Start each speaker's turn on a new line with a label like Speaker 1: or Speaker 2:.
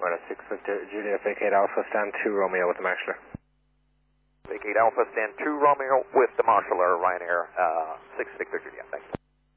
Speaker 1: America 6 Victor Juliet, vacate Alpha, stand 2 Romeo with the Marshaller.
Speaker 2: Vacate Alpha, stand 2 Romeo with the Marshaller, Ryanair 6 Victor Juliet. Thanks.